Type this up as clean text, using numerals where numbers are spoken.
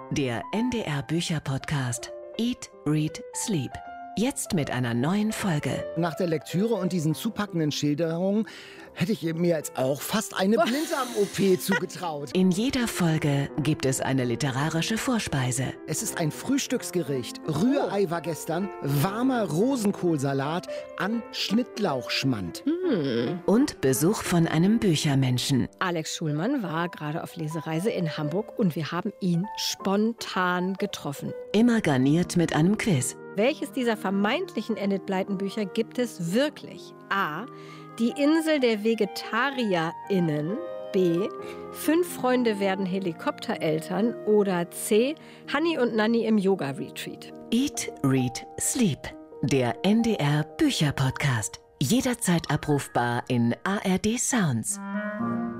Der NDR Bücher-Podcast Eat, Read, Sleep. Jetzt mit einer neuen Folge. Nach der Lektüre und diesen zupackenden Schilderungen hätte ich mir jetzt auch fast eine Blinddarm-OP zugetraut. In jeder Folge gibt es eine literarische Vorspeise. Es ist ein Frühstücksgericht. Rührei war gestern, warmer Rosenkohlsalat an Schnittlauchschmand. Und Besuch von einem Büchermenschen. Alex Schulmann war gerade auf Lesereise in Hamburg und wir haben ihn spontan getroffen. Immer garniert mit einem Quiz. Welches dieser vermeintlichen Enid Blyton-Bücher gibt es wirklich? A. Die Insel der VegetarierInnen. B. 5 Freunde werden Helikoptereltern. Oder C. Hanni und Nanni im Yoga-Retreat. Eat, Read, Sleep. Der NDR Bücher-Podcast. Jederzeit abrufbar in ARD Sounds.